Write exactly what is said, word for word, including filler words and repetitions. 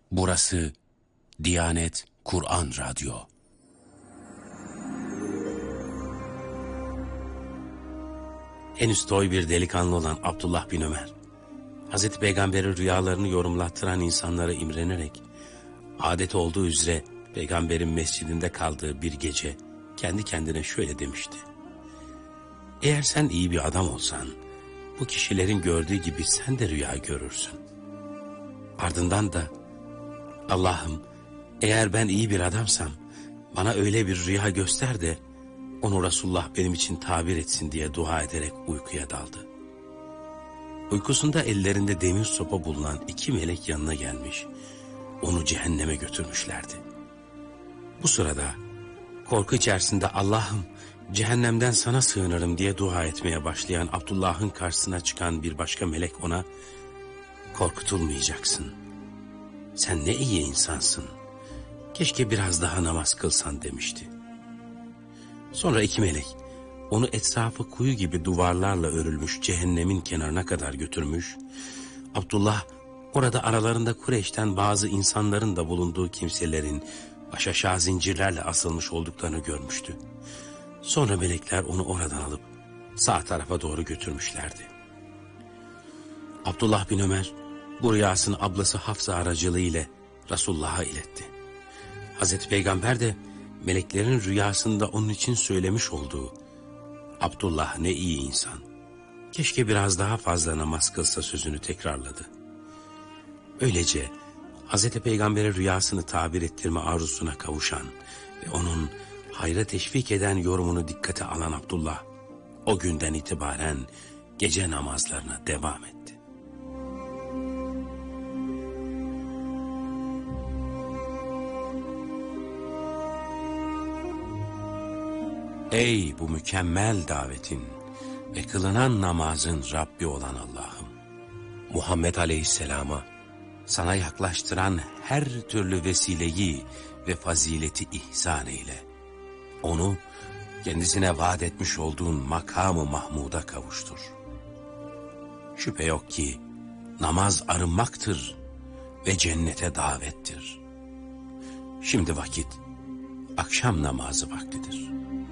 Burası Diyanet Kur'an Radyo. Henüz toy bir delikanlı olan Abdullah bin Ömer, Hazreti Peygamber'in rüyalarını yorumlattıran insanlara imrenerek, adet olduğu üzere Peygamber'in mescidinde kaldığı bir gece kendi kendine şöyle demişti: "Eğer sen iyi bir adam olsan, bu kişilerin gördüğü gibi sen de rüya görürsün." Ardından da, "Allah'ım, eğer ben iyi bir adamsam, bana öyle bir rüya göster de onu Resulullah benim için tabir etsin" diye dua ederek uykuya daldı. Uykusunda ellerinde demir sopa bulunan iki melek yanına gelmiş, onu cehenneme götürmüşlerdi. Bu sırada korku içerisinde "Allah'ım, cehennemden sana sığınırım" diye dua etmeye başlayan Abdullah'ın karşısına çıkan bir başka melek ona, "Korkutulmayacaksın. Sen ne iyi insansın. Keşke biraz daha namaz kılsan" demişti. Sonra iki melek onu etrafı kuyu gibi duvarlarla örülmüş cehennemin kenarına kadar götürmüş. Abdullah orada aralarında Kureyş'ten bazı insanların da bulunduğu kimselerin baş aşağı zincirlerle asılmış olduklarını görmüştü. Sonra melekler onu oradan alıp sağ tarafa doğru götürmüşlerdi. Abdullah bin Ömer bu rüyasını ablası Hafsa aracılığıyla Resulullah'a iletti. Hazreti Peygamber de meleklerin rüyasında onun için söylemiş olduğu "Abdullah ne iyi insan, keşke biraz daha fazla namaz kılsa" sözünü tekrarladı. Öylece Hazreti Peygamber'e rüyasını tabir ettirme arzusuna kavuşan ve onun hayra teşvik eden yorumunu dikkate alan Abdullah, o günden itibaren gece namazlarına devam etti. Ey bu mükemmel davetin ve kılınan namazın Rabbi olan Allah'ım! Muhammed Aleyhisselam'a sana yaklaştıran her türlü vesileyi ve fazileti ihsan eyle. Onu kendisine vaat etmiş olduğun makamı Mahmud'a kavuştur. Şüphe yok ki namaz arınmaktır ve cennete davettir. Şimdi vakit akşam namazı vaktidir.